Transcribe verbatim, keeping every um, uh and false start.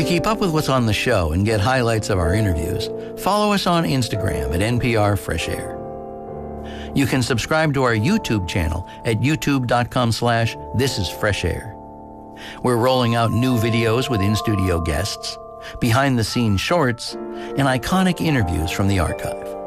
To keep up with what's on the show and get highlights of our interviews, follow us on Instagram at N P R Fresh Air. You can subscribe to our YouTube channel at youtube.com slash This Is Fresh Air. We're rolling out new videos with in-studio guests, behind-the-scenes shorts, and iconic interviews from the archive.